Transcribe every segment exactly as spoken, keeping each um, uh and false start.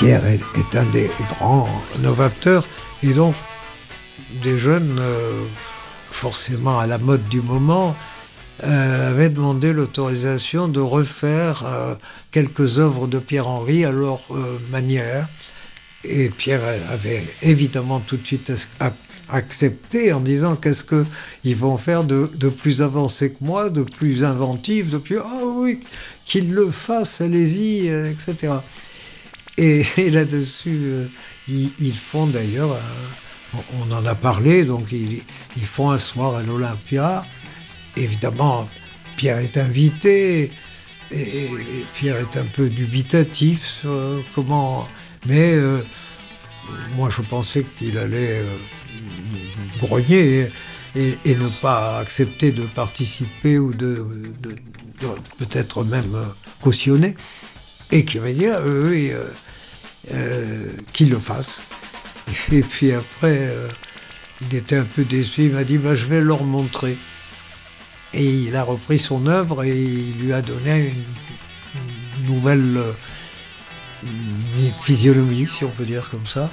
Pierre est, est un des grands novateurs, et donc des jeunes, euh, forcément à la mode du moment, euh, avaient demandé l'autorisation de refaire euh, quelques œuvres de Pierre-Henry à leur euh, manière. Et Pierre avait évidemment tout de suite accepté en disant qu'est-ce qu'ils vont faire de, de plus avancé que moi, de plus inventif, de plus... Ah oui, qu'ils le fassent, allez-y, et cetera. Et, et là-dessus, euh, ils, ils font d'ailleurs, euh, on en a parlé, donc ils, ils font un soir à l'Olympia. Évidemment, Pierre est invité, et, et Pierre est un peu dubitatif sur euh, comment... Mais euh, moi, je pensais qu'il allait euh, grogner et, et, et ne pas accepter de participer ou de, de, de peut-être même euh, cautionner. Et qu'il m'a dit, ah, oui, euh, euh, qu'il le fasse. Et puis après, euh, il était un peu déçu. Il m'a dit, bah, je vais leur montrer. Et il a repris son œuvre et il lui a donné une, une nouvelle... Euh, physionomie, si on peut dire comme ça,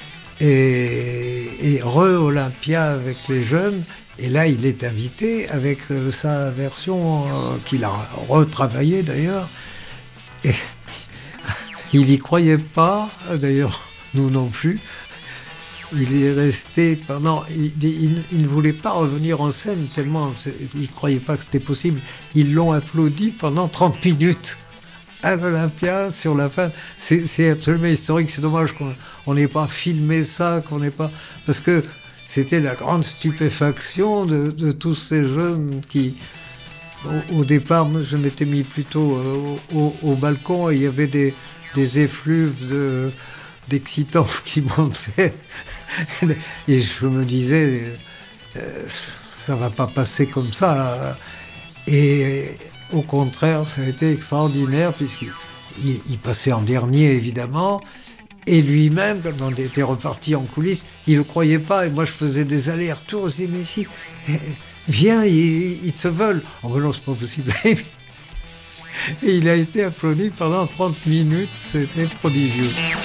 et, et re-Olympia avec les jeunes, et là il est invité avec euh, sa version euh, qu'il a retravaillée d'ailleurs, et il n'y croyait pas, d'ailleurs nous non plus, il est resté pendant, il, il, il ne voulait pas revenir en scène tellement, il ne croyait pas que c'était possible, ils l'ont applaudi pendant trente minutes. À l'Olympia, sur la fin, c'est, c'est absolument historique. C'est dommage qu'on n'ait pas filmé ça, qu'on n'ait pas... Parce que c'était la grande stupéfaction de, de tous ces jeunes qui... Au, au départ, je m'étais mis plutôt euh, au, au balcon et il y avait des, des effluves de, d'excitants qui montaient. Et je me disais, euh, ça ne va pas passer comme ça. Et... Au contraire, ça a été extraordinaire puisqu'il il, il passait en dernier, évidemment. Et lui-même, quand on était reparti en coulisses, il ne le croyait pas. Et moi, je faisais des allers-retours. Je disais, mais si, viens, ils, ils se veulent. Oh, mais non, c'est pas possible. Et il a été applaudi pendant trente minutes. C'était prodigieux.